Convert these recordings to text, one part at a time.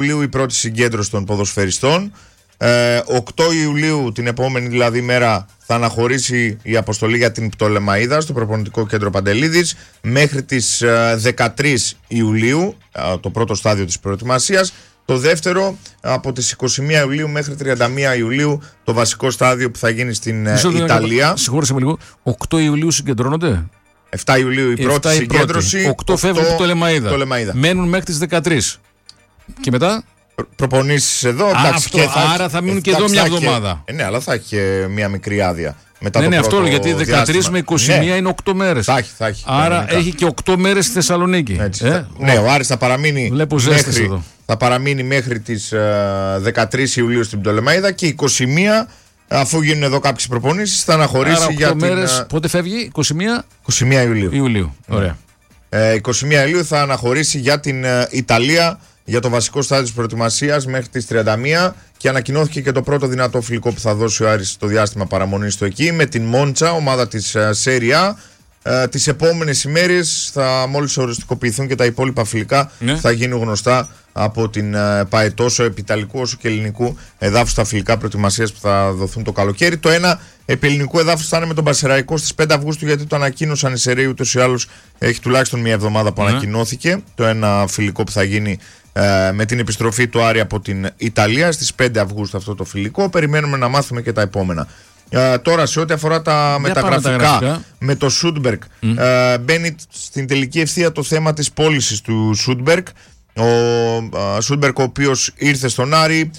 Ιουλίου η πρώτη συγκέντρωση των ποδοσφαιριστών. 8 Ιουλίου, την επόμενη δηλαδή μέρα, θα αναχωρήσει η αποστολή για την Πτολεμαΐδα στο προπονητικό κέντρο Παντελίδης. Μέχρι τις 13 Ιουλίου, το πρώτο στάδιο της προετοιμασίας. Το δεύτερο από τις 21 Ιουλίου μέχρι 31 Ιουλίου, το βασικό στάδιο που θα γίνει στην Ιταλία. Συγχώρεσε με λίγο, 8 Ιουλίου συγκεντρώνονται. 7 Ιουλίου η πρώτη συγκέντρωση. 8 φεύγουν από το Πτολεμαΐδα. Μένουν μέχρι τις 13. Και μετά προπονήσεις εδώ. Άρα θα μείνουν και εδώ μια εβδομάδα. Ναι, αλλά θα έχει και μια μικρή άδεια. Ναι, αυτό γιατί 13 με 21 είναι 8 μέρες. Θα έχει. Άρα έχει και 8 μέρες στη Θεσσαλονίκη. Ναι, ο Άρης θα παραμείνει. Θα παραμείνει μέχρι τις 13 Ιουλίου στην Πτολεμαΐδα και 21, αφού γίνουν εδώ κάποιες προπονήσεις, θα αναχωρήσει. Άρα 8 για μέρες, πότε φεύγει, 21 Ιουλίου. Ωραία. 21 Ιουλίου θα αναχωρήσει για την Ιταλία για το βασικό στάδιο της προετοιμασίας μέχρι τις 31 και ανακοινώθηκε και το πρώτο δυνατό φιλικό που θα δώσει ο Άρης στο διάστημα παραμονής του εκεί με την Μόντσα, ομάδα της Serie A. Τις επόμενες ημέρες, μόλις οριστικοποιηθούν και τα υπόλοιπα φιλικά, θα γίνουν γνωστά από την ΠΑΕ, τόσο επιταλικού όσο και ελληνικού εδάφους στα φιλικά προετοιμασίας που θα δοθούν το καλοκαίρι. Το ένα ελληνικού εδάφους θα είναι με τον Πασεραϊκό στις 5 Αυγούστου, γιατί το ανακοίνωσαν οι Σεραίοι, ούτως ή άλλως έχει τουλάχιστον μια εβδομάδα που ανακοινώθηκε. Το ένα φιλικό που θα γίνει με την επιστροφή του Άρη από την Ιταλία στις 5 Αυγούστου αυτό το φιλικό. Περιμένουμε να μάθουμε και τα επόμενα. Τώρα, σε ό,τι αφορά τα μεταγραφικά, με το Σούντμπεργκ, μπαίνει στην τελική ευθεία το θέμα της πώλησης του Σούντμπεργκ. Ο Σούντμπεργκ, ο οποίος ήρθε στον Άρη,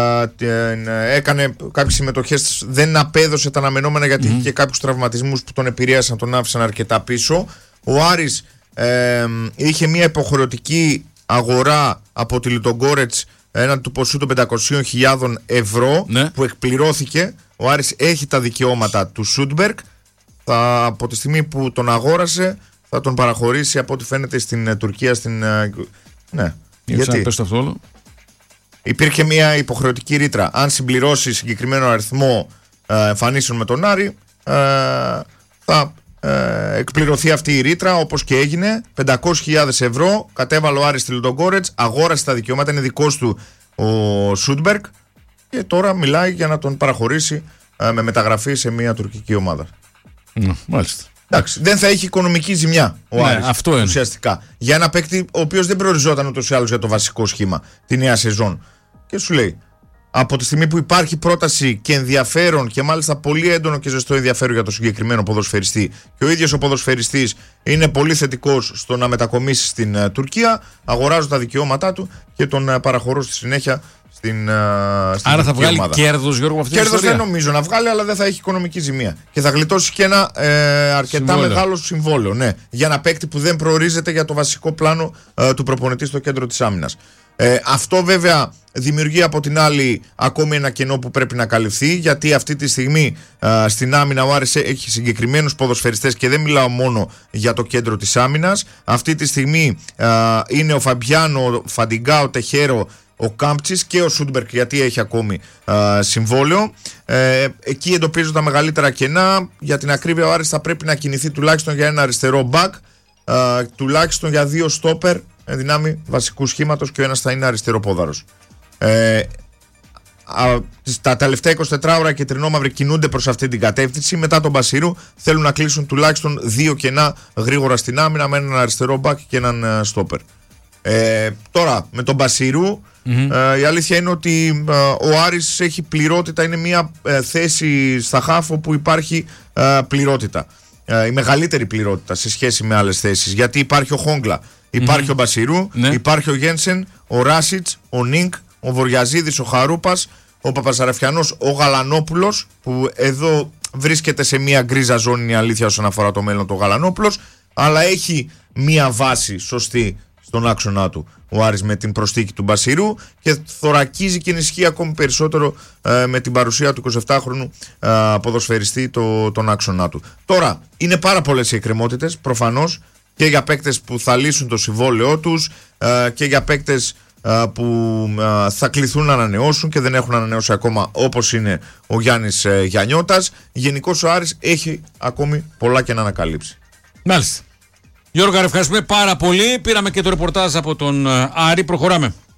έκανε κάποιες συμμετοχές, δεν απέδωσε τα αναμενόμενα γιατί είχε και κάποιους τραυματισμούς που τον επηρέασαν, τον άφησαν αρκετά πίσω. Ο Άρης είχε μια υποχρεωτική αγορά από τη Λουτογκόρετς έναν του ποσού των 500.000 ευρώ, που εκπληρώθηκε. Ο Άρης έχει τα δικαιώματα του Σούντμπεργκ. Από τη στιγμή που τον αγόρασε θα τον παραχωρήσει, από ό,τι φαίνεται, στην Τουρκία. Ναι. Γιατί υπήρχε μια υποχρεωτική ρήτρα. Αν συμπληρώσει συγκεκριμένο αριθμό εμφανίσεων με τον Άρη, θα εκπληρωθεί αυτή η ρήτρα, όπως και έγινε. 500.000 ευρώ κατέβαλε ο Άρης στη Λουτογκόρετς, αγόρασε τα δικαιώματα, είναι δικός του ο Σούντμπεργκ και τώρα μιλάει για να τον παραχωρήσει με μεταγραφή σε μια τουρκική ομάδα. Μάλιστα. Εντάξει, δεν θα έχει οικονομική ζημιά ο Άρης, αυτό είναι. Ουσιαστικά. Για ένα παίκτη ο οποίος δεν προοριζόταν ούτως ή άλλως για το βασικό σχήμα τη νέα σεζόν. Και σου λέει, από τη στιγμή που υπάρχει πρόταση και ενδιαφέρον, και μάλιστα πολύ έντονο και ζεστό ενδιαφέρον για το συγκεκριμένο ποδοσφαιριστή, και ο ίδιος ο ποδοσφαιριστής είναι πολύ θετικός στο να μετακομίσει στην Τουρκία, αγοράζω τα δικαιώματά του και τον παραχωρώ στη συνέχεια στην Άρα θα βγάλει κέρδος, Γιώργο, αυτή την ιστορία. Κέρδος δεν νομίζω να βγάλει, αλλά δεν θα έχει οικονομική ζημία. Και θα γλιτώσει και ένα αρκετά μεγάλο συμβόλαιο. Ναι, για ένα παίκτη που δεν προορίζεται για το βασικό πλάνο του προπονητή στο κέντρο της άμυνας. Αυτό βέβαια δημιουργεί από την άλλη ακόμη ένα κενό που πρέπει να καλυφθεί, γιατί αυτή τη στιγμή στην άμυνα ο Άρης έχει συγκεκριμένους ποδοσφαιριστές και δεν μιλάω μόνο για το κέντρο της άμυνας. Αυτή τη στιγμή είναι ο Φαμπιάνο, ο Φαντιγκά, ο Τεχέρο, ο Κάμπτσης και ο Σούντμπεργκ, γιατί έχει ακόμη συμβόλαιο. Εκεί εντοπίζω τα μεγαλύτερα κενά. Για την ακρίβεια, ο Άρης θα πρέπει να κινηθεί τουλάχιστον για ένα αριστερό μπακ, τουλάχιστον για 2 στόπερ δυνάμει βασικού σχήματος, και ο ένας θα είναι αριστεροπόδαρος. Τα τελευταία 24 ώρα και τρινόμαυροι κινούνται προς αυτή την κατεύθυνση. Μετά τον Μπασίρου θέλουν να κλείσουν τουλάχιστον 2 κενά γρήγορα στην άμυνα, με έναν αριστερό μπακ και έναν στόπερ. Τώρα με τον Μπασίρου, η αλήθεια είναι ότι ο Άρης έχει πληρότητα, είναι μια θέση στα χάφο που υπάρχει πληρότητα, η μεγαλύτερη πληρότητα σε σχέση με άλλες θέσεις, γιατί υπάρχει ο Χόγκλα, υπάρχει ο Μπασίρου, υπάρχει ο Γένσεν, ο Ράσιτς, ο Νίνκ, ο Βοριαζίδης, ο Χαρούπας, ο Παπαζαραφιανός, ο Γαλανόπουλος, που εδώ βρίσκεται σε μια γκρίζα ζώνη, είναι η αλήθεια, όσον αφορά το μέλλον του Γαλανόπουλος, αλλά έχει μια βάση σωστή στον άξονά του ο Άρης με την προσθήκη του Μπασίρου, και θωρακίζει και ενισχύει ακόμη περισσότερο με την παρουσία του 27χρονου ποδοσφαιριστή τον άξονά του. Τώρα είναι πάρα πολλές οι εκκρεμότητες προφανώς, και για παίκτες που θα λύσουν το συμβόλαιό τους και για παίκτες που θα κληθούν να ανανεώσουν και δεν έχουν ανανεώσει ακόμα, όπως είναι ο Γιάννης Γιαννιώτας. Γενικώς ο Άρης έχει ακόμη πολλά και να ανακαλύψει. Μάλιστα. Γιώργο, ευχαριστούμε πάρα πολύ. Πήραμε και το ρεπορτάζ από τον Άρη. Προχωράμε.